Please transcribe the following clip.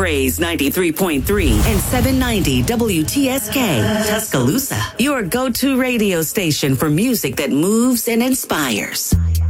Praise 93.3 and 790 WTSK, Tuscaloosa. Your go-to radio station for music that moves and inspires.